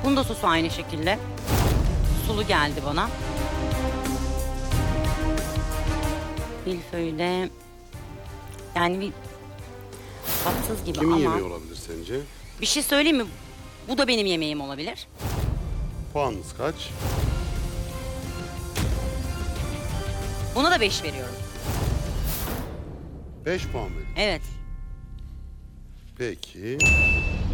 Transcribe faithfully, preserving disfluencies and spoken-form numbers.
Bunun da sosu aynı şekilde. Sulu geldi bana. Milföy'de yani bir tatsız gibi Kimin ama yemeği olabilir sence? bir şey söyleyeyim mi? Bu da benim yemeğim olabilir. Puanınız kaç? Buna da beş veriyorum. beş puan verin. Evet. Peki.